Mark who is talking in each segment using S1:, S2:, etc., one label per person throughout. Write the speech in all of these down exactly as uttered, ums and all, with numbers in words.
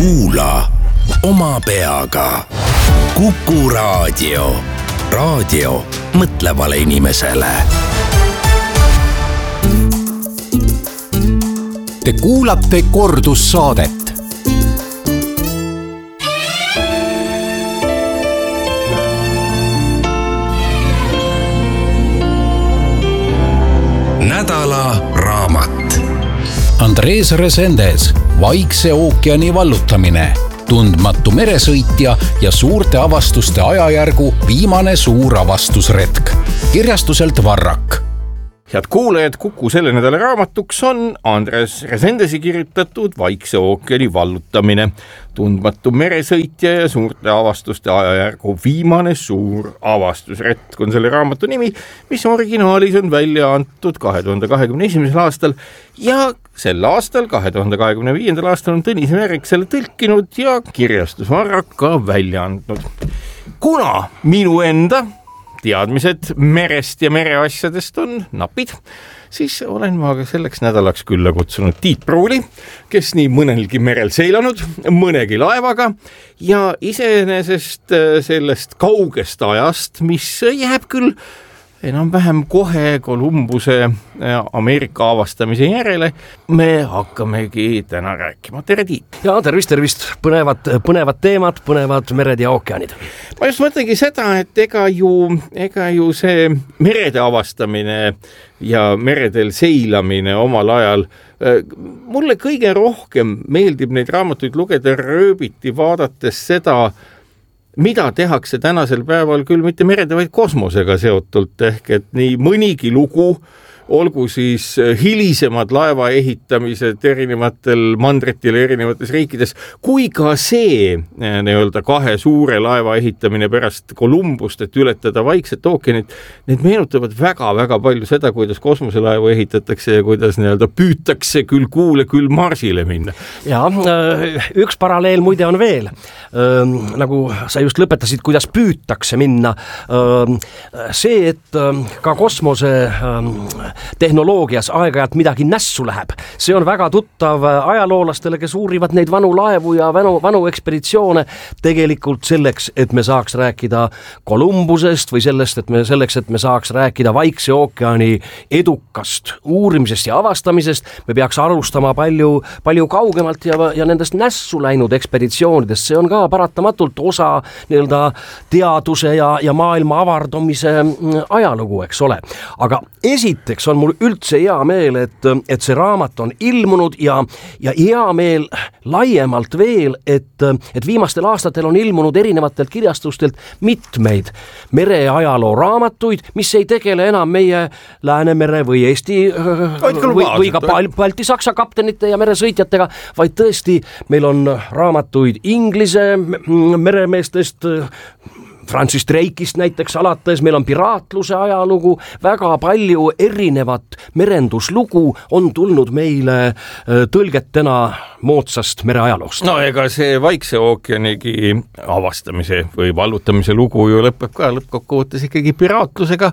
S1: Kuula oma peaga. Kuku Raadio. Raadio mõtlevale inimesele.
S2: Te kuulate kordussaadet.
S1: Nädala raamat.
S2: Andres Resendes, Vaikse ookeani vallutamine, tundmatu meresõitja ja suurte avastuste ajajärgu viimane suur avastusretk. Kirjastuselt Varrak.
S3: Head kuulajad, Kuku selle nädala raamatuks on Andres Resendesi kirjutatud Vaikse ookeani vallutamine, tundmatu meresõitja ja suurte avastuste ajajärgu viimane suur avastusretk on selle raamatu nimi, mis originaalis on välja antud kahe tuhande kahekümne esimesel aastal ja sel aastal, kahe tuhande kahekümne viiendal aastal on Tõnis Määrik selle tõlkinud ja kirjastus Varrak ka välja andnud. Kuna minu enda teadmised merest ja mereasjadest on napid, siis olen ma selleks nädalaks külla kutsunud Tiit Pruuli, kes nii mõnelgi merel seilanud, mõnegi laevaga ja iseenesest sellest kaugest ajast, mis jääb küll enam-vähem kohe Kolumbuse Ameerika avastamise järele, me hakkamegi täna rääkima. Tere, Tiit!
S4: Ja tervist, tervist! Põnevad, põnevad teemad, põnevad mered ja ookeanid.
S3: Ma just mõtlengi seda, et ega ju, ega ju see merede avastamine ja meredel seilamine omal ajal, mulle kõige rohkem meeldib neid raamatuid lugeda rööbiti vaadates seda, mida tehakse tänasel päeval küll mitte merede, vaid kosmosega seotult, ehk et nii mõnigi lugu, olgu siis hilisemad laeva ehitamised erinevatel mandritel erinevates riikides, kui ka see nii-öelda kahe suure laeva ehitamine pärast Kolumbust, et ületada Vaikset ookeanit, need meenutavad väga-väga palju seda, kuidas kosmoselaevu ehitatakse ja kuidas nii-öelda püütakse küll Kuule, küll Marsile minna. Ja
S4: üks paralleel muide on veel. Nagu sa just lõpetasid, kuidas püütakse minna. See, et ka kosmose tehnoloogias aeg-ajalt midagi nässu läheb. See on väga tuttav ajaloolastele, kes uurivad neid vanu laevu ja vanu, vanu ekspeditsioone tegelikult selleks, et me saaks rääkida Kolumbusest või sellest, et me selleks, et me saaks rääkida Vaikse ookeani edukast uurimisest ja avastamisest, me peaks alustama palju, palju kaugemalt ja, ja nendest nässu läinud ekspeditsioonidest. See on ka paratamatult osa nii-öelda teaduse ja, ja maailma avardumise ajalugu, eks ole. Aga esiteks on mul üldse hea meel, et, et see raamat on ilmunud ja, ja hea meel laiemalt veel, et, et viimastel aastatel on ilmunud erinevatelt kirjastustelt mitmeid mereajaloo raamatuid, mis ei tegele enam meie Läänemere või Eesti või, või ka Balti-Saksa kaptenite ja meresõitjatega, vaid tõesti meil on raamatuid Inglise meremeestest, Francis Drake'ist näiteks alates, meil on piraatluse ajalugu, väga palju erinevat merenduslugu on tulnud meile tõlgetena moodsast mereajaloost.
S3: No ega see Vaikse ookeanigi avastamise või vallutamise lugu ju lõpeb ka lõppkokkuvõttes ikkagi piraatlusega,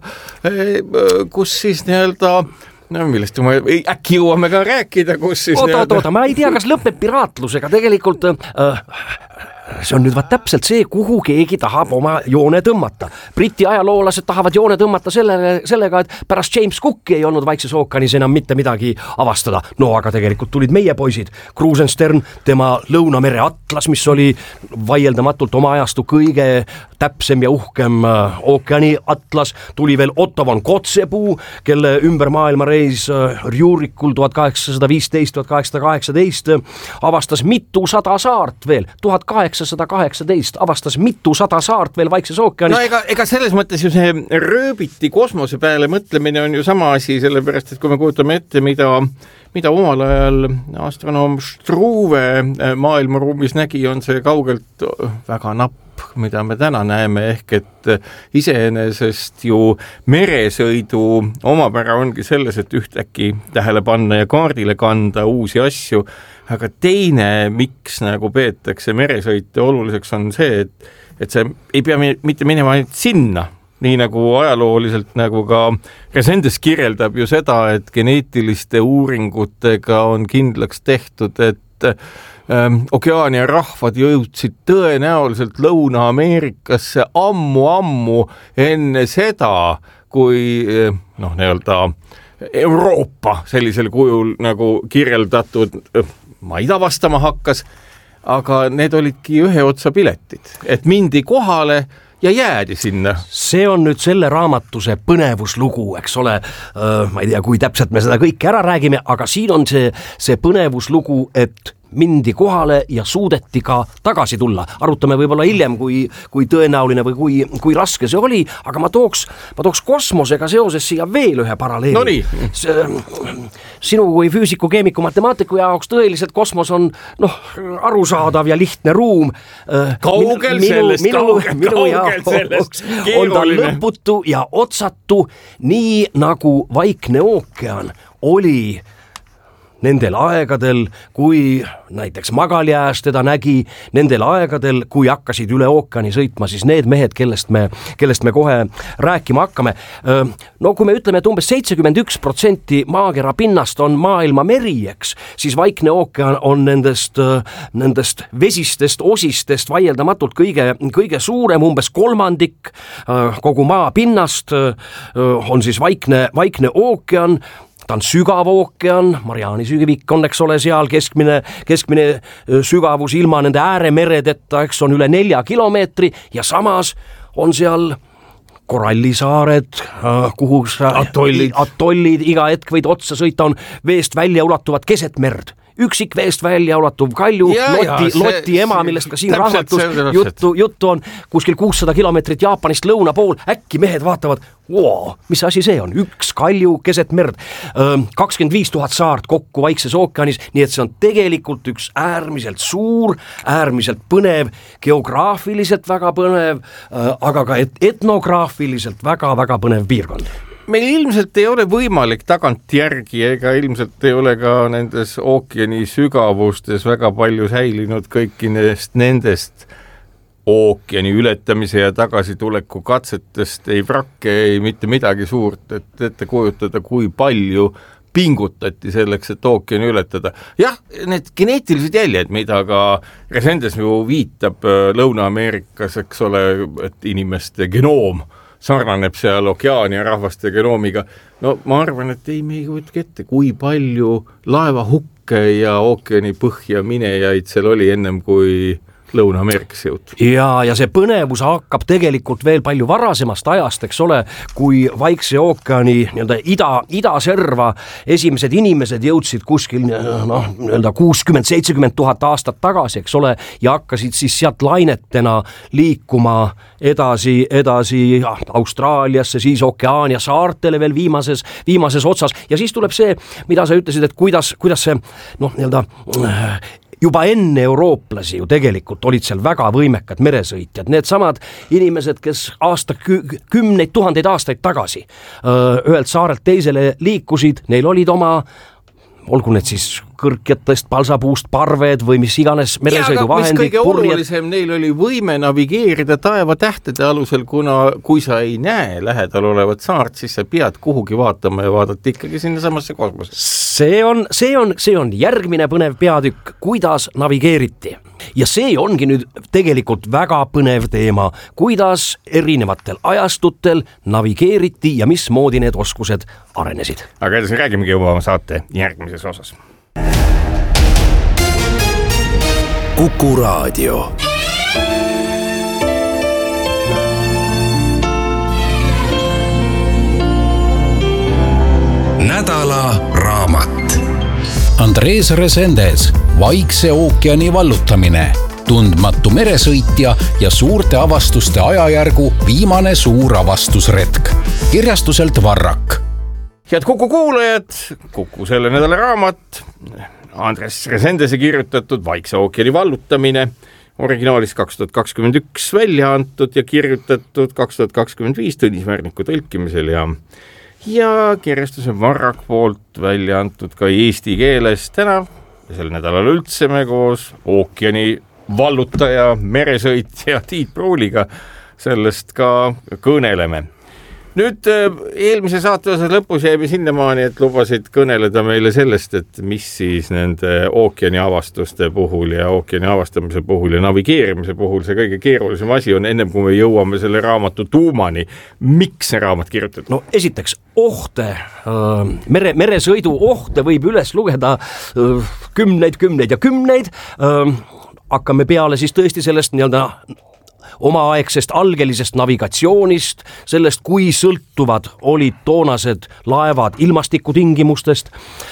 S3: kus siis nii-öelda no millest ma äkki jõuame ka rääkida, kus siis
S4: oota, oota, oota, ma ei tea, kas lõpeb piraatlusega tegelikult äh, see on nüüd vaat täpselt see, kuhu keegi tahab oma joone tõmmata. Briti ajaloolased tahavad joone tõmmata selle, sellega, et pärast James Cooki ei olnud Vaikses ookeanis enam mitte midagi avastada. No aga tegelikult tulid meie poisid. Krusenstern, tema Lõunamere atlas, mis oli vaieldamatult oma ajastu kõige täpsem ja uhkem ookeani atlas. Tuli veel Otto von Kotzebue, kelle ümber maailma reis Rjurikul tuhat kaheksasada viisteist tuhat kaheksasada kaheksateist avastas mitu sada saart veel, tuhat kaheksasada kaheksateist avastas mitu sada saart veel Vaikses ookeanis.
S3: No ega, ega selles mõttes ju see rööbiti kosmose peale mõtlemine on ju sama asi, sellepärast, et kui me kujutame ette, mida, mida omal ajal astronoom Struve maailmaruumis nägi, on see kaugelt väga napp, mida me täna näeme, ehk et iseenesest ju meresõidu omapära ongi selles, et ühtäkki tähele panna ja kaardile kanda uusi asju, aga teine, miks nagu peetakse meresõite oluliseks, on see, et, et see ei pea mitte minema ainult sinna, nii nagu ajalooliselt nagu ka Resendes kirjeldab ju seda, et geneetiliste uuringutega on kindlaks tehtud, et ähm, Okeaania rahvad jõudsid tõenäoliselt Lõuna-Ameerikasse ammu-ammu enne seda, kui noh, nii-öelda Euroopa sellisel kujul nagu kirjeldatud maid avastama hakkas, aga need olidki ühe otsa piletid, et mindi kohale ja jäädi sinna.
S4: See on nüüd selle raamatuse põnevuslugu, eks ole, ma ei tea, kui täpselt me seda kõike ära räägime, aga siin on see, see põnevuslugu, et mindi kohale ja suudeti ka tagasi tulla. Arutame võib-olla hiljem, kui, kui tõenäoline või kui, kui raske see oli, aga ma tooks, ma tooks kosmosega seoses siia veel ühe paralleeli.
S3: No nii.
S4: Sinu kui füüsiku, keemiku, matemaatiku jaoks tõeliselt kosmos on noh, arusaadav ja lihtne ruum.
S3: Kaugel minu, sellest,
S4: minu,
S3: kaugel,
S4: minu
S3: kaugel sellest, keeruline.
S4: On ta lõputu ja otsatu, nii nagu Vaikne ookean oli nendel aegadel, kui näiteks Magaljääs teda nägi, nendel aegadel, kui hakkasid üle ookeani sõitma, siis need mehed, kellest me, kellest me kohe rääkima hakkame. No kui me ütleme, et umbes seitsekümmend üks protsenti maakera pinnast on maailma meri, eks, siis Vaikne ookean on nendest, nendest vesistest osistest vaieldamatult kõige, kõige suurem, umbes kolmandik kogu maa pinnast on siis Vaikne, Vaikne ookean. Ta on sügav ookean, Mariani sügavik on, eks ole, seal keskmine, keskmine sügavus ilma nende ääremeredeta, eks on üle nelja kilomeetri ja samas on seal korallisaared, kuhu
S3: atollid.
S4: atollid iga hetk võid otsa sõita, on veest välja ulatuvad keset merd. Üksik veest välja ulatuv kalju, ja, Loti, ja, see, Loti ema, millest ka siin raamatus juttu, juttu on kuskil kuussada kilomeetrit Jaapanist lõuna pool, äkki mehed vaatavad, wow, mis asi see on, üks kalju keset merd, kakskümmend viis tuhat saart kokku Vaikses ookeanis, nii et see on tegelikult üks äärmiselt suur, äärmiselt põnev, geograafiliselt väga põnev, aga ka et, etnograafiliselt väga-väga põnev piirkond.
S3: Meil ilmselt ei ole võimalik tagantjärgi ega ilmselt ei ole ka nendes ookeani sügavustes väga palju säilinud kõiki nendest, nendest ookeani ületamise ja tagasituleku katsetest, ei vrakke, ei mitte midagi suurt, et ette kujutada, kui palju pingutati selleks, et ookeani ületada. Jah, need geneetilised jäljed, mida ka Resendes ju viitab Lõuna-Ameerikas, eks ole, et inimeste genoom sarnaneb seal Okeaania rahvaste genoomiga. No ma arvan, et ei, me ei kujutke ette, kui palju laevahukke ja ookeani põhja minejaid seal oli ennem, kui Lõuna-Ameerikas jõud.
S4: Ja, ja see põnevus hakkab tegelikult veel palju varasemast ajast, eks ole, kui Vaikse ookeani nii-öelda ida, idaserva esimesed inimesed jõudsid kuskil noh, nii-öelda kuuskümmend seitsekümmend tuhat aastat tagasi, eks ole, ja hakkasid siis sealt lainetena liikuma edasi, edasi ja, Austraaliasse, siis Okeaania saartele veel viimases, viimases otsas. Ja siis tuleb see, mida sa ütlesid, et kuidas, kuidas see noh, nii-öelda juba enne eurooplasi ju tegelikult olid seal väga võimekad meresõitjad, need samad inimesed, kes aasta kümneid tuhandeid aastaid tagasi ühelt saarelt teisele liikusid, neil olid oma, olgu need siis kõrkjatest, palsapuust, parved või mis iganes meresõiduvahendid.
S3: Mis kõige olulisem, neil oli võime navigeerida taeva tähtede alusel, kuna kui sa ei näe lähedal olevat saart, siis sa pead kuhugi vaatama ja vaadata ikkagi sinna samasse kosmosesse.
S4: See on, see on, see on järgmine põnev peatükk, kuidas navigeeriti. Ja see ongi nüüd tegelikult väga põnev teema, kuidas erinevatel ajastutel navigeeriti ja mismoodi need oskused arenesid.
S3: Aga edasi räägimegi juba oma saate järgmises osas.
S1: Kuku Raadio. Nädala raamat.
S2: Andrés Resendes, Vaikse ookeani vallutamine, tundmatu meresõitja ja suurte avastuste ajajärgu viimane suur avastusretk. Kirjastuselt Varrak.
S3: Head Kuku kuulajad, Kuku selle nädala raamat, Andrés Resendese kirjutatud Vaikse ookeani vallutamine, originaalis kaks tuhat kakskümmend üks välja antud ja kirjutatud kaks tuhat kakskümmend viis Tõnis Värniku tõlkimisel ja ja kirjastuse Varrak poolt välja antud ka eesti keeles täna ja sel nädalal üldse me koos ookeani vallutaja, meresõitja Tiit Pruuliga sellest ka kõneleme. nüüd eelmise saate lõpus jäime sinnamaani, et lubasid kõneleda meile sellest, et mis siis nende ookeani avastuste puhul ja ookeani avastamise puhul ja navigeerimise puhul see kõige keerulisem asi on, ennem kui me jõuame selle raamatu tuumani. Miks see raamat kirjutatud?
S4: No esiteks, ohte, mere, meresõidu ohte võib üles lugeda kümneid, kümneid ja kümneid. Hakkame peale siis tõesti sellest nii-öelda omaaegsest algelisest navigatsioonist, sellest, kui sõltuvad olid toonased laevad ilmastikutingimustest.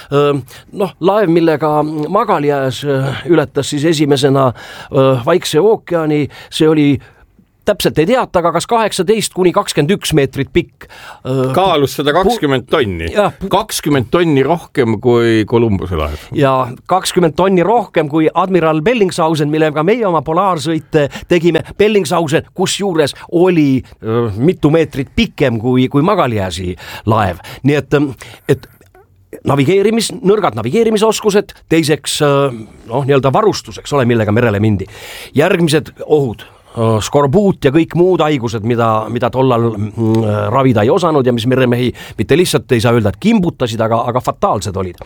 S4: Noh, laev, millega Magaljääs ületas siis esimesena Vaikse ookeani, see oli täpselt ei teata, aga kas kaheksateist kuni kakskümmend üks meetrit pikk.
S3: Kaalus sada kakskümmend tonni. kakskümmend tonni rohkem kui Columbuse laev.
S4: Ja kakskümmend tonni rohkem kui Admiral Bellingshausen, millega meie oma polaarsõite tegime. Bellingshausen, kus juures oli uh, mitu meetrit pikem kui, kui Magaljääsi laev. Nii et, et navigeerimis, nõrgad navigeerimisoskused, teiseks noh, nii-öelda varustuseks ole, millega merele mindi. Järgmised ohud. Skorbuut ja kõik muud haigused, mida, mida tollal ravida ei osanud ja mis meremehi mitte lihtsalt ei saa öelda, et kimbutasid, aga, aga fataalsed olid.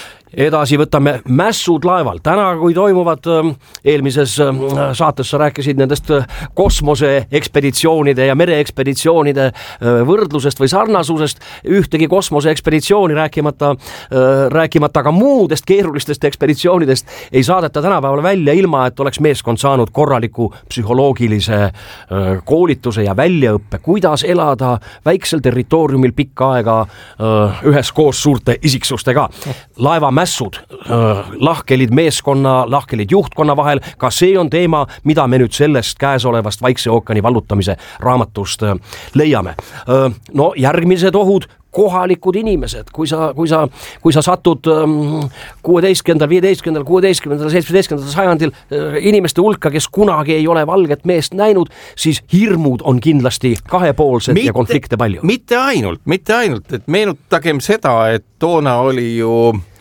S4: Edasi võtame mässud laeval. Täna, kui toimuvad eelmises saates, sa rääkisid nendest kosmoseekspeditsioonide ja mereekspeditsioonide võrdlusest või sarnasusest, ühtegi kosmoseekspeditsiooni rääkimata, rääkimata ka muudest keerulistest ekspeditsioonidest ei saadeta tänapäeval välja ilma, et oleks meeskond saanud korraliku psühholoogilise koolituse ja väljaõppe, kuidas elada väiksel territooriumil pikka aega üheskoos suurte isiksustega. Laeva mässud, lahkelid meeskonna, lahkelid juhtkonna vahel, ka see on teema, mida me nüüd sellest käesolevast Vaikse ookeani vallutamise raamatust leiame. No järgmised ohud, kohalikud inimesed, kui sa, kui sa, kui sa satud kuueteistkümnendal, viieteistkümnendal, kuueteistkümnendal, seitsmeteistkümnendal sajandil inimeste hulka, kes kunagi ei ole valget meest näinud, siis hirmud on kindlasti kahepoolsed mitte, ja konflikte palju.
S3: Mitte ainult, mitte ainult, et meenutagem seda, et toona oli ju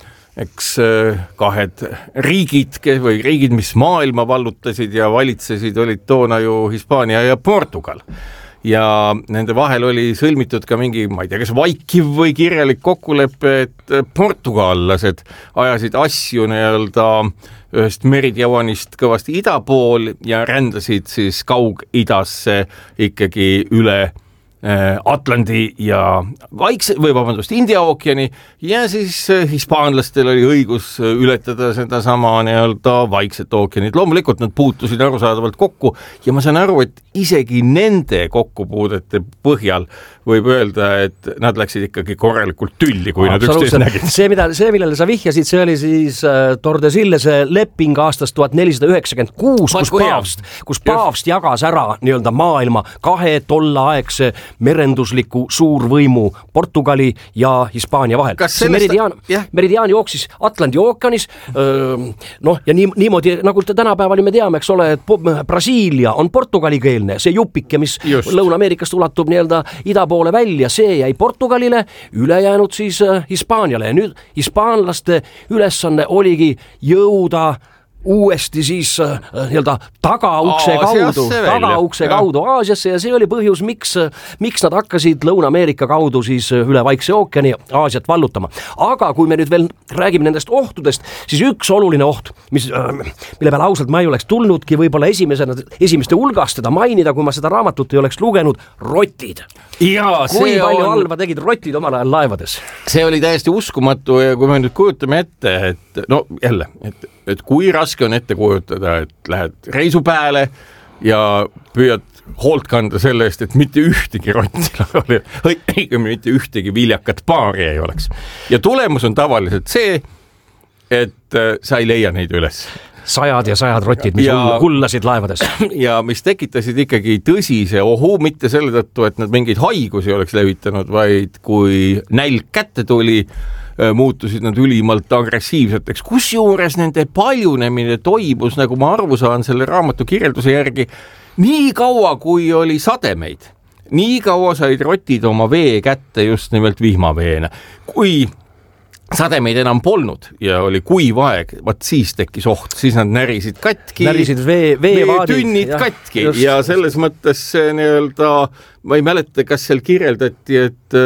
S3: eks kahed riigid või riigid, mis maailma vallutasid ja valitsesid, olid toona ju Hispaania ja Portugal. Ja nende vahel oli sõlmitud ka mingi, ma ei tea, kas vaikiv või kirjalik kokkulepe, et portugallased ajasid asju nii-öelda ühest meridjavanist kõvasti ida pool ja rändasid siis Kaug-idasse ikkagi üle Atlandi ja Vaikse või vabandust India ookeani ja siis hispaanlastel oli õigus ületada seda sama nii-öelda Vaikset ookeanit. Loomulikult nad puutusid arusaadavalt kokku ja ma saan aru, et isegi nende kokkupuudete põhjal võib öelda, et nad läksid ikkagi korralikult tülli, kui nad üksteist nägid.
S4: See, mida, see, millele sa vihjasid, see oli siis äh, Tordesilles leping aastast tuhat nelisada üheksakümmend kuus, kus paavst, kus paavst jagas ära nii-öelda maailma kahe tollaaegse merendusliku suurvõimu Portugali ja Hispaania vahel. See meridiaan, meridiaan jooksis Atlandi ookeanis, noh ja nii, niimoodi, nagu tänapäeval me teame, eks ole, et Brasiilia on portugalikeelne, see jupike, mis Just. Lõuna-Ameerikast ulatub nii-öelda ida poole välja, see jäi Portugalile, ülejäänud siis Hispaaniale ja nüüd hispaanlaste ülesanne oligi jõuda uuesti siis äh, nii-öelda tagaukse kaudu, tagaukse ja. kaudu Aasiasse ja see oli põhjus, miks, miks nad hakkasid Lõuna-Ameerika kaudu siis üle Vaikse ookeani Aasiat vallutama. Aga kui me nüüd veel räägime nendest ohtudest, siis üks oluline oht, mis, äh, mille peale ausalt ma ei oleks tulnudki võib-olla esimesena, esimeste hulgast teda mainida, kui ma seda raamatut ei oleks lugenud, rotid.
S3: Ja,
S4: kui palju on... halva tegid rotid omal ajal laevades?
S3: See oli täiesti uskumatu ja kui me nüüd kujutame ette, et no jälle, et et kui raske on ette kujutada, et lähed reisupääle ja püüad hoolt kanda selle eest, et mitte ühtegi rotti, õigemini mitte ühtegi viljakat paari ei oleks. Ja tulemus on tavaliselt see, et sa ei leia neid üles.
S4: Sajad ja sajad rotid, mis ja, hullasid laevades.
S3: Ja mis tekitasid ikkagi tõsise ohu, mitte selle tõttu, et nad mingeid haigusi oleks levitanud, vaid kui nälg kätte tuli, muutusid nad ülimalt agressiivseteks. Kusjuures nende paljunemine toimus, nagu ma arvu saan selle raamatu kirjelduse järgi, nii kaua kui oli sademeid. Nii kaua said rotid oma vee kätte just nimelt vihmaveena. Kui sademeid enam polnud ja oli kuiv aeg, vaat siis tekkis oht, siis nad närisid katki,
S4: närisid vee, veevaadid,
S3: veetünnid ja, katki just, ja selles just. Mõttes see nii-öelda, ma ei mäleta, kas seal kirjeldati, et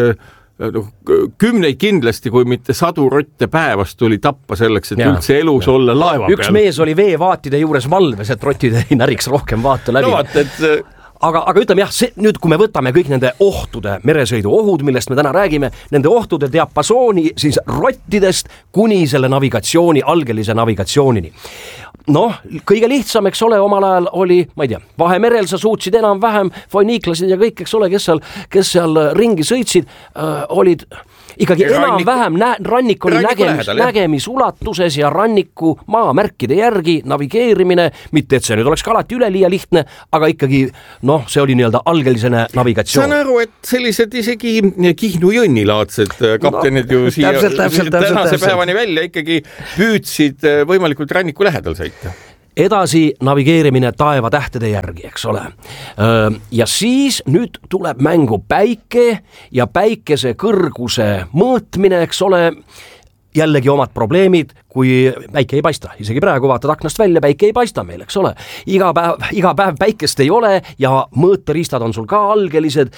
S3: äh, kümneid kindlasti, kui mitte sadu rotte päevast tuli tappa selleks, et ja, üldse elus ja. Olla laeva
S4: üks
S3: peal. Üks
S4: mees oli veevaatide juures valves, et rotid ei näriks rohkem vaata läbi.
S3: No vaat, et
S4: aga, aga ütleme jah, see, nüüd kui me võtame kõik nende ohtude, meresõidu ohud, millest me täna räägime, nende ohtude diapasooni siis rottidest kuni selle navigatsiooni, algelise navigatsioonini. Noh, kõige lihtsam, eks ole, omal ajal oli, ma ei tea, Vahemerel sa suutsid enam-vähem, foiniiklasid ja kõik, eks ole, kes seal, kes seal ringi sõitsid, äh, olid ikkagi enam-vähem nä- rannik oli nägemis, nägemisulatuses ja ranniku maamärkide järgi navigeerimine, mitte et see nüüd oleks ka alati üleliia lihtne, aga ikkagi noh, see oli nii-öelda algelisene navigatsioon.
S3: Saan aru, et sellised isegi Kihnu Jõnnilaadsed kaptenid no, ju siia
S4: täpselt, täpselt,
S3: tänase
S4: täpselt.
S3: päevani välja ikkagi püüdsid võimalikult ranniku lähedal sõita.
S4: Edasi navigeerimine taevatähtede järgi, eks ole. Ja siis nüüd tuleb mängu päike ja päikese kõrguse mõõtmine, eks ole, jällegi omad probleemid, kui päike ei paista. Isegi praegu vaatad aknast välja, päike ei paista meil, eks ole. Iga päev, iga päev päikest ei ole ja mõõteriistad on sul ka algelised.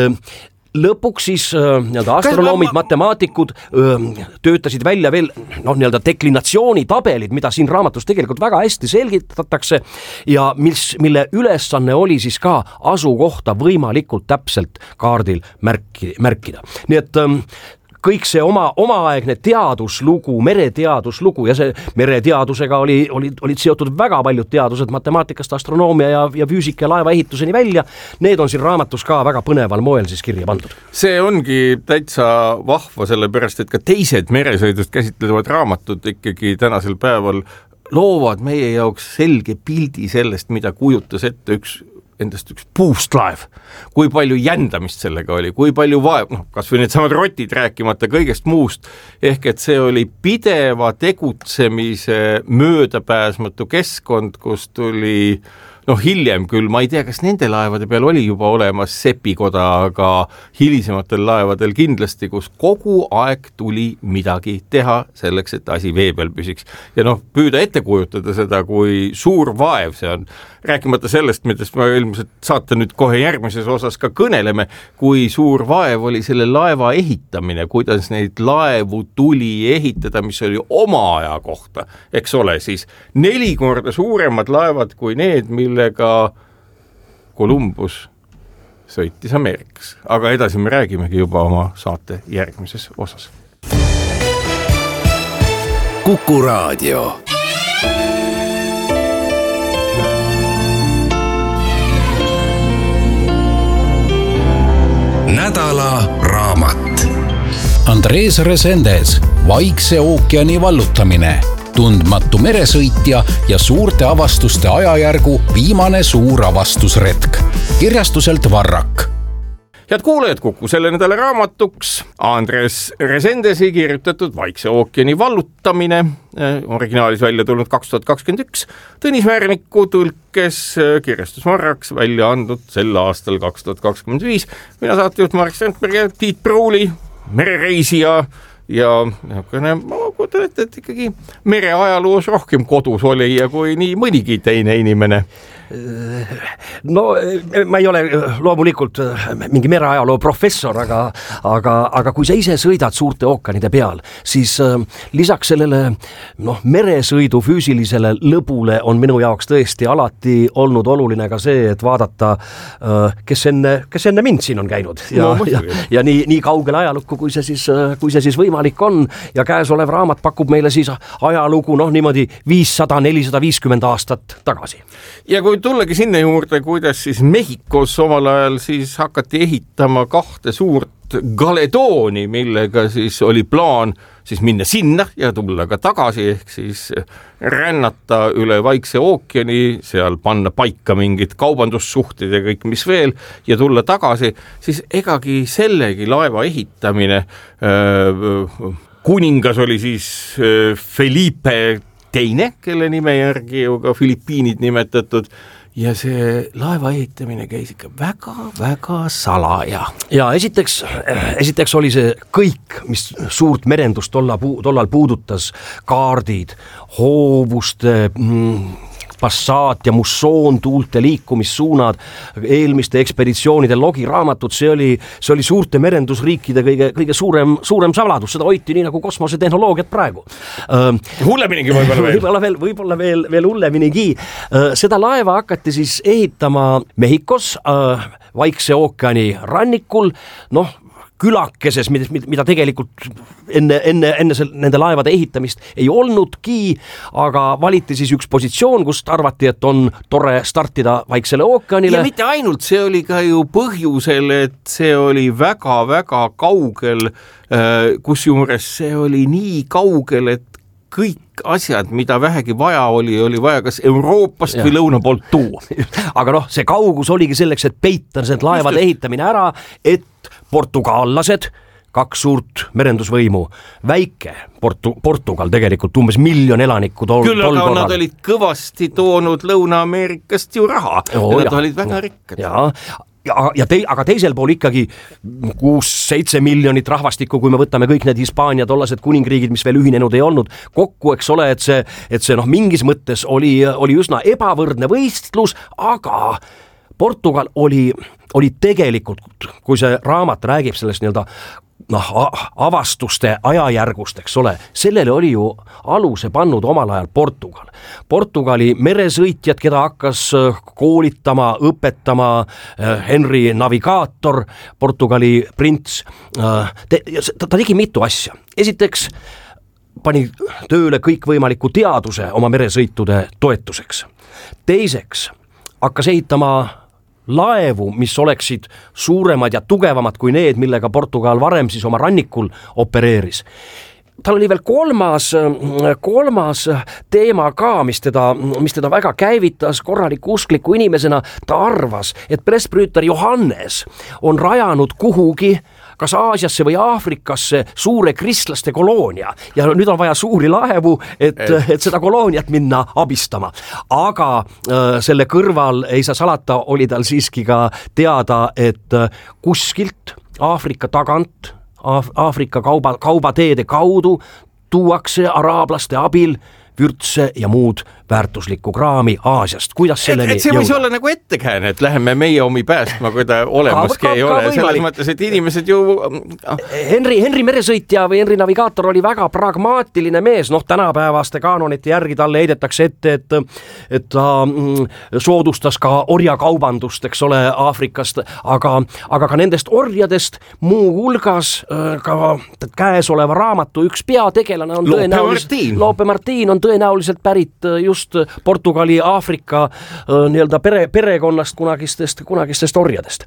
S4: Lõpuks siis nii-öelda astronoomid, ma... matemaatikud öö, töötasid välja veel noh, nii-öelda deklinatsioonitabelid, mida siin raamatus tegelikult väga hästi selgitatakse ja mis, mille ülesanne oli siis ka asukohta võimalikult täpselt kaardil märki, märkida. Nii et öö, kõik see oma, omaaegne teaduslugu, mereteaduslugu ja see mereteadusega oli, oli, olid seotud väga paljud teadused matemaatikast, astronoomia ja, ja füüsika ja laeva ehituseni välja. Need on siin raamatus ka väga põneval moel siis kirja pandud.
S3: See ongi täitsa vahva, sellepärast, et ka teised meresõidust käsitlevad raamatud ikkagi tänasel päeval loovad meie jaoks selge pildi sellest, mida kujutas ette üks endast üks puustlaev, kui palju jändamist sellega oli, kui palju vaev, noh, kas või need samad rotid rääkimata kõigest muust, ehk et see oli pideva tegutsemise möödapääsmatu keskkond, kus tuli noh, hiljem küll, ma ei tea, kas nende laevade peal oli juba olemas sepikoda, aga hilisematel laevadel kindlasti, kus kogu aeg tuli midagi teha selleks, et asi vee peal püsiks. Ja noh, püüda ette kujutada seda, kui suur vaev see on, rääkimata sellest, millest ma ilmselt saate nüüd kohe järgmises osas ka kõneleme, kui suur vaev oli selle laeva ehitamine, kuidas neid laevu tuli ehitada, mis oli oma aja kohta, eks ole, siis neli korda suuremad laevad kui need, millega Columbus sõitis Ameerikas. Aga edasi me räägimegi juba oma saate järgmises osas.
S1: Kuku Raadio. Nädala raamat.
S2: Andres Resendes, Vaikse ookeani vallutamine, tundmatu meresõitja ja suurte avastuste ajajärgu viimane suur avastusretk. Kirjastuselt Varrak.
S3: Head kuulajad, Kuku selle nädala raamatuks Andres Resendesi kirjutatud Vaikse ookeani vallutamine, originaalis välja tulnud kaks tuhat kakskümmend üks, Tõnis Märniku tõlkes kirjastus Varraks välja andnud sel aastal kaks tuhat kakskümmend viis. Mina saatejuht Marek Strandberg ja Tiit Pruuli, merereisija ja ma kuutan ette, et ikkagi mereajaloos rohkem kodus oli ja kui nii mõnigi teine inimene.
S4: No ma ei ole loomulikult mingi mereajaloo professor, aga, aga, aga kui sa ise sõidad suurte ookeanide peal, siis lisaks sellele noh, meresõidu füüsilisele lõbule on minu jaoks tõesti alati olnud oluline ka see, et vaadata, kes enne, kes enne mind siin on käinud ja, no, ja, ja nii, nii kaugele ajalukku, kui see siis, kui see siis võimalik on ja käesolev raamat pakub meile siis ajalugu noh, niimoodi viissada nelisada viiskümmend aastat tagasi.
S3: Ja kui tullagi sinna juurde, kuidas siis Mehhikos omal ajal siis hakati ehitama kahte suurt Galedooni, millega siis oli plaan siis minna sinna ja tulla ka tagasi, ehk siis rännata üle Vaikse ookeani, seal panna paika mingid kaubandussuhted ja kõik mis veel ja tulla tagasi, siis egagi sellegi laeva ehitamine, kuningas oli siis Felipe teine, kelle nime järgi ju ka Filipiinid nimetatud, ja see laeva ehitamine käis ikka väga-väga salaja.
S4: Ja esiteks, esiteks oli see kõik, mis suurt merendust tolla, tollal puudutas, kaardid, hoovuste, passaat ja mussoon, tuulte liikumissuunad, eelmiste ekspeditsioonide logiraamatud, see oli, see oli suurte merendusriikide kõige, kõige suurem, suurem saladus, seda hoiti nii nagu kosmosetehnoloogiat praegu.
S3: Hulleminigi võib-olla veel.
S4: Võib-olla veel, võib-olla veel, veel hulleminigi. Seda laeva hakati siis ehitama Mehhikos, Vaikse ookeani rannikul, noh, külakeses, mida, mida tegelikult enne, enne, enne selle, nende laevade ehitamist ei olnudki, aga valiti siis üks positsioon, kust arvati, et on tore startida Vaiksele ookeanile.
S3: Ja mitte ainult, see oli ka ju põhjusel, et see oli väga-väga kaugel, kus juures see oli nii kaugel, et kõik asjad, mida vähegi vaja oli, oli vaja kas Euroopast ja. Või lõuna poolt tuua.
S4: Aga noh, see kaugus oligi selleks, et peita need laevade ehitamine ära, et portugaallased, kaks suurt merendusvõimu, väike Portu, Portugal tegelikult umbes miljon elanikku tol,
S3: küll
S4: tol
S3: aga
S4: korral.
S3: Nad olid kõvasti toonud Lõuna-Ameerikast ju raha oh, ja nad olid väga rikkad.
S4: Ja, ja, ja te, aga teisel pool ikkagi kuus-seitse miljonit rahvastikku, kui me võtame kõik need Hispaania tollased kuningriigid, mis veel ühinenud ei olnud, kokku, eks ole, et see, et see noh, mingis mõttes oli, oli üsna ebavõrdne võistlus, aga Portugal oli, oli tegelikult, kui see raamat räägib sellest nii-öelda noh, avastuste ajajärgust, eks ole, sellele oli ju aluse pannud omal ajal Portugal. Portugali meresõitjad, keda hakkas koolitama, õpetama Henry Navigator, Portugali prints, ta, ta tegi mitu asja. Esiteks pani tööle kõikvõimaliku teaduse oma meresõitude toetuseks. Teiseks hakkas ehitama laevu, mis oleksid suuremad ja tugevamad kui need, millega Portugal varem siis oma rannikul opereeris. Tal oli veel kolmas, kolmas teema ka, mis teda, mis teda väga käivitas korraliku uskliku inimesena. Ta arvas, et pressbrüüter Johannes on rajanud kuhugi kas Aasiasse või Aafrikasse suure kristlaste koloonia ja nüüd on vaja suuri laevu, et, et seda kolooniat minna abistama. Aga äh, selle kõrval ei saa salata, oli tal siiski ka teada, et äh, kuskilt Aafrika tagant, Aaf- Aafrika kauba, kaubateede kaudu tuuakse araablaste abil vürtse ja muud väärtuslikku kraami Aasiast. Kuidas selleni
S3: et, et see võis jõuda? Olla nagu ettekääne, et läheme meie omi päästma, kui ta olemaski ei ole. Selles mõttes, et inimesed ju...
S4: Henry, Henry meresõitja või Henry Navigator oli väga pragmaatiline mees. Noh, tänapäevaste kaanonite järgi talle heidetakse ette, et, et ta mm, soodustas ka orjakaubandust, eks ole, Aafrikast, aga, aga ka nendest orjadest muu hulgas ka käesoleva raamatu üks peategelane on
S3: Lope Martin.
S4: Lope Martin on tõenäoliselt pärit just Portugali Aafrika nii-öelda pere, perekonnast kunagistest, kunagistest orjadest.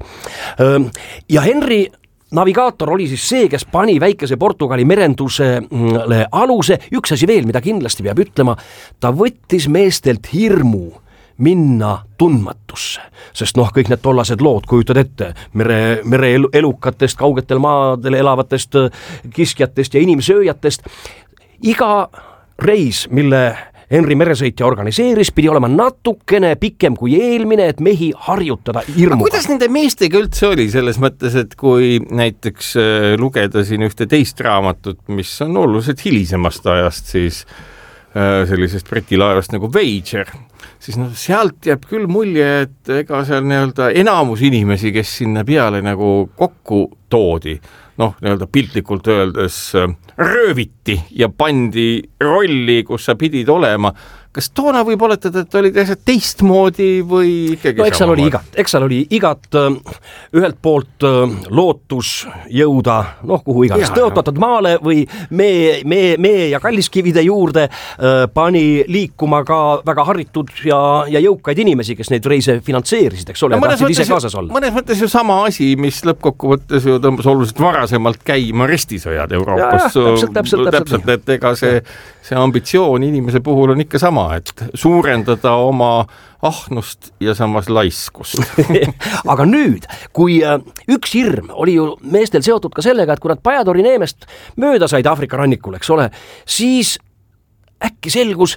S4: Ja Henry Navigator oli siis see, kes pani väikese Portugali merendusele aluse. Üks asi veel, mida kindlasti peab ütlema, ta võttis meestelt hirmu minna tundmatusse, sest noh, kõik need tollased lood, kujutad ette, mere, mere elukatest, kaugetel maadel elavatest kiskjatest ja inimsööjatest. Iga reis, mille Henry meresõitja organiseeris, pidi olema natukene pikem kui eelmine, et mehi harjutada hirmuga.
S3: Kuidas nende meestega üldse oli selles mõttes, et kui näiteks lugeda siin ühte teist raamatut, mis on oluliselt hilisemast ajast, siis sellisest Briti laevast nagu Voyager, siis noh, sealt jääb küll mulje, et ega seal nii-öelda enamus inimesi, kes sinna peale nagu kokku toodi, noh, nii-öelda piltlikult öeldes rööviti ja pandi rolli, kus sa pidid olema. Kas toona võib oletada, et olid asjad teistmoodi või ikkagi
S4: no, eks seal oli igat, eks seal oli igat ühelt poolt lootus jõuda, noh, kuhu iganes, tõotatud maale või mee, mee, mee ja kalliskivide juurde pani liikuma ka väga haritud ja, ja jõukaid inimesi, kes neid reise finantseerisid, eks ole, no, tahtsid ise kaasas olla.
S3: Mõnes mõttes ju sama asi, mis lõppkokkuvõttes ju tõmbas oluliselt varasemalt käima ristisõjad Euroopas.
S4: Ja, ja, täpselt, täpselt, täpselt.
S3: täpselt, et ega see, see ambitsioon inimese puhul on ikka sama, et suurendada oma ahnust ja samas laiskust.
S4: Aga nüüd, kui üks hirm oli ju meestel seotud ka sellega, et kui nad Pajadori neemest mööda said Aafrika rannikul, eks ole, siis äkki selgus,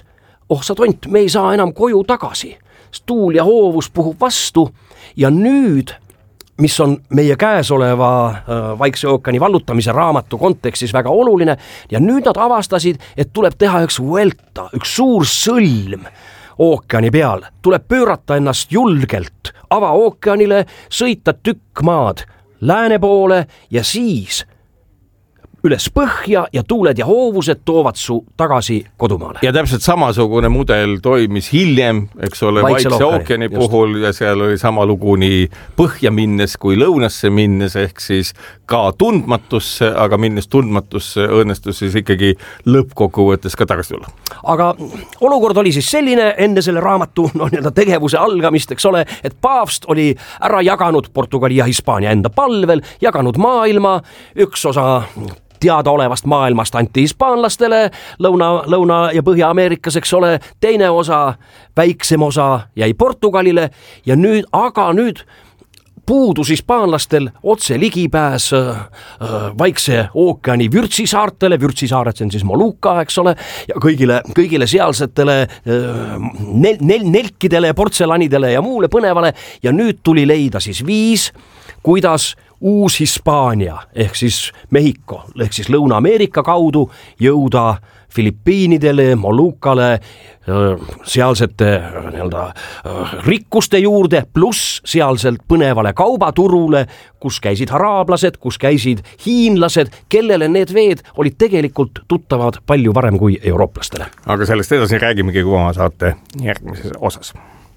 S4: oh sa tont, me ei saa enam koju tagasi. Tuul ja hoovus puhub vastu ja nüüd, mis on meie käesoleva äh, Vaikse ookeani vallutamise raamatu kontekstis väga oluline, ja nüüd nad avastasid, et tuleb teha üks vuelta, üks suur sõlm ookeani peal, tuleb pöörata ennast julgelt avaookeanile, sõita tükk maad lääne poole ja siis üles põhja ja tuuled ja hoovused toovad su tagasi kodumaale.
S3: Ja täpselt samasugune mudel toimis hiljem, eks ole, Vaikse, Vaikse ookeani puhul ja seal oli sama lugu nii põhja minnes kui lõunasse minnes, ehk siis ka tundmatusse, aga minnes tundmatusse õnnestus siis ikkagi lõppkokkuvõttes ka tagasi tulla.
S4: Aga olukord oli siis selline enne selle raamatu no, tegevuse algamist, eks ole, et paavst oli ära jaganud Portugali ja Hispaania enda palvel, jaganud maailma, üks osa teadaolevast maailmast anti hispaanlastele, Lõuna, Lõuna- ja Põhja-Ameerikas, eks ole, teine osa, väiksem osa jäi Portugalile ja nüüd, aga nüüd puudus hispaanlastel otse ligipääs äh, Vaikse ookeani Vürtsisaartele, Vürtsisaared, see on siis Moluka, eks ole, ja kõigile, kõigile sealsetele äh, nel, nel, nelkidele, portselanidele ja muule põnevale ja nüüd tuli leida siis viis, kuidas Uus-Hispaania ehk siis Mehhiko ehk siis Lõuna-Ameerika kaudu jõuda Filipiinidele, Molukale, sealsete nii-öelda rikkuste juurde, pluss sealselt põnevale kaubaturule, kus käisid araablased, kus käisid hiinlased, kellele need veed olid tegelikult tuttavad palju varem kui eurooplastele.
S3: Aga sellest edasi räägimegi, kui oma saate järgmises osas.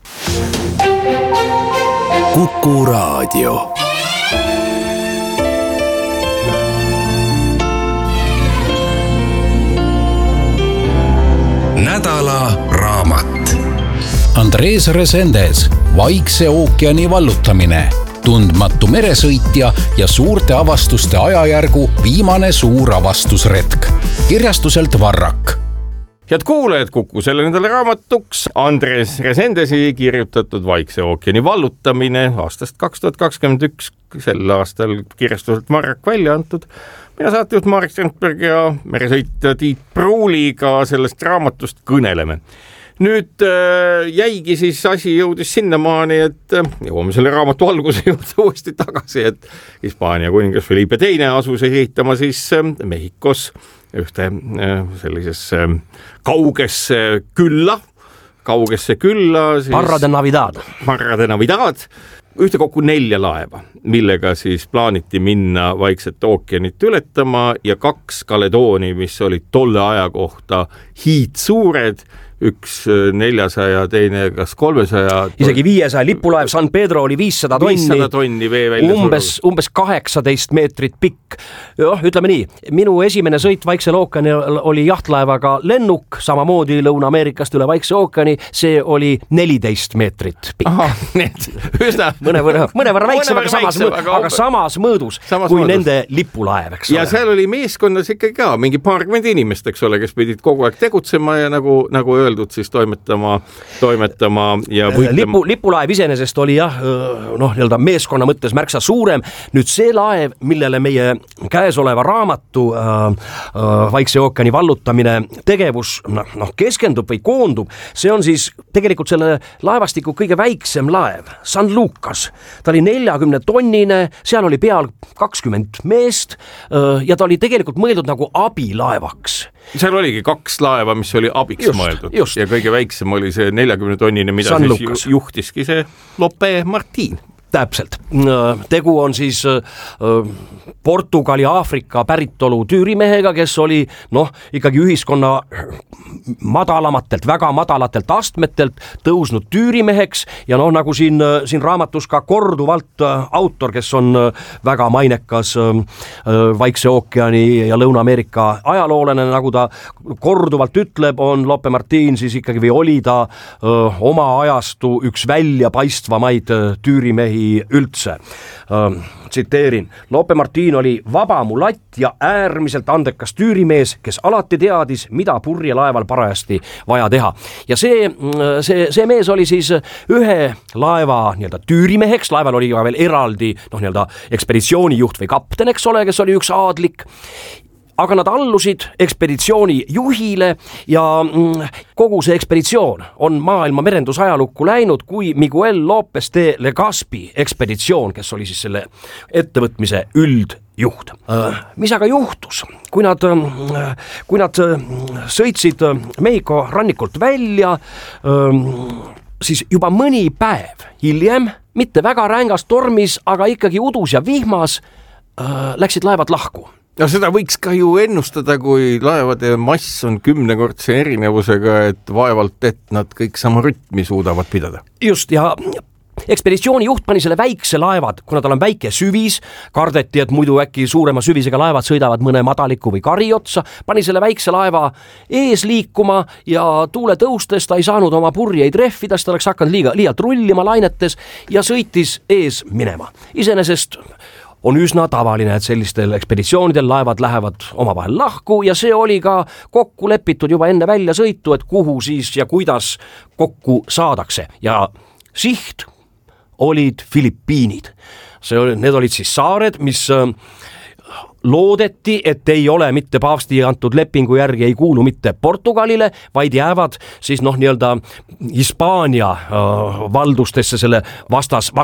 S1: Kuku Raadio. Nädala raamat.
S2: Andrés Resendes, Vaikse ookeani vallutamine, tundmatu meresõitja ja suurte avastuste ajajärgu viimane suur avastusretk. Kirjastuselt Varrak.
S3: Head kuulajad, Kuku selle nädala raamatuks Andrés Resendesi kirjutatud Vaikse ookeani vallutamine aastast kaks tuhat kakskümmend üks, sel aastal kirjastuselt Varrak välja antud. Mina saatejuht Marek Strandberg ja meresõitja Tiit Pruuliga sellest raamatust kõneleme. Nüüd äh, jäigi siis asi jõudis sinnamaani, et äh, jõuame selle raamatu alguse juurde uuesti tagasi, et Hispaania kuningas Felipe teine asus ehitama siis äh, Mehhikos ühte äh, sellisesse äh, kaugesse külla, kaugesse külla siis,
S4: Parra de Navidad.
S3: Parra de Navidad. Ühte kokku nelja laeva, millega siis plaaniti minna Vaikset ookeanit ületama ja kaks Kaledooni, mis olid tolle aja kohta hiidsuured, üks neljasaja, teine kas kolmesaja.
S4: Isegi viiesaja lipulaev San Pedro oli viissada tonni,
S3: viissada tonni vee välja
S4: umbes, umbes kaheksateist meetrit pikk. Joh, ütleme nii, minu esimene sõit Vaiksel ookeanil oli jahtlaevaga lennuk, samamoodi Lõuna-Ameerikast üle Vaikse ookeani, see oli neliteist meetrit pikk.
S3: Aha, need üsna.
S4: Mõnevõrra, mõnevõrra väiksem, aga samas, aga, aga samas mõõdus samas kui mõõdus. Nende lipulaev, eks ole.
S3: Ja seal oli meeskonnas ikkagi ka mingi paarkümmend inimest, eks ole, kes pidid kogu aeg tegutsema ja nagu, nagu öeldud, siis toimetama, toimetama ja võitlema.
S4: Lipu, lipulaev iseenesest oli jah, noh, nii-öelda meeskonna mõttes märksa suurem. Nüüd see laev, millele meie käesoleva raamatu äh, äh, Vaikse ookeani vallutamine tegevus noh, keskendub või koondub, see on siis tegelikult selle laevastiku kõige väiksem laev, San Lucas. Ta oli neljakümne tonnine, seal oli peal kakskümmend meest äh, ja ta oli tegelikult mõeldud nagu abilaevaks.
S3: Seal oligi kaks laeva, mis oli abiks just, mõeldud just. Ja kõige väiksem oli see neljakümne tonnine, mida San siis Lucas. Juhtiski see Lope Martin.
S4: Täpselt. Tegu on siis Portugali, Aafrika päritolu tüürimehega, kes oli noh, ikkagi ühiskonna madalamatelt, väga madalatelt astmetelt tõusnud tüürimeheks ja noh, nagu siin, siin raamatus ka korduvalt autor, kes on väga mainekas Vaikse ookeani ja Lõuna-Ameerika ajaloolane, nagu ta korduvalt ütleb, on Lope Martin siis ikkagi või oli ta öö, oma ajastu üks väljapaistvamaid tüürimehi üldse. Ähm, tsiteerin, Lope Martin oli vaba mulatt ja äärmiselt andekas tüürimees, kes alati teadis, mida purjelaeval parajasti vaja teha. Ja see, see, see mees oli siis ühe laeva nii-öelda tüürimeheks, laeval oli ka veel eraldi noh, nii-öelda ekspeditsioonijuht või kapten, eks ole, kes oli üks aadlik. aga nad allusid ekspeditsiooni juhile ja kogu see ekspeditsioon on maailma merendusajalukku läinud kui Miguel López de Legazpi ekspeditsioon, kes oli siis selle ettevõtmise üldjuht. Mis aga juhtus, kui nad, kui nad sõitsid Mehhiko rannikult välja, siis juba mõni päev hiljem, mitte väga rängas tormis, aga ikkagi udus ja vihmas, läksid laevad lahku.
S3: No seda võiks ka ju ennustada, kui laevade mass on kümnekordse erinevusega, et vaevalt, et nad kõik sama rütmi suudavad pidada.
S4: Just, ja ekspeditsiooni juht pani selle väikse laevad, kuna tal on väike süvis, kardeti, et muidu äkki suurema süvisega laevad sõidavad mõne madaliku või kari otsa, pani selle väikse laeva ees liikuma ja tuule tõustes ta ei saanud oma purjeid rehvida, sest ta oleks hakanud liiga, liialt rullima lainetes ja sõitis ees minema. Iseenesest on üsna tavaline, et sellistel ekspeditsioonidel laevad lähevad omavahel lahku ja see oli ka kokku lepitud juba enne väljasõitu, et kuhu siis ja kuidas kokku saadakse ja siht olid Filipiinid. See oli, need olid siis saared, mis loodeti, et ei ole mitte paavsti antud lepingu järgi, ei kuulu mitte Portugalile, vaid jäävad siis noh, nii-öelda Hispaania valdustesse selle vastas,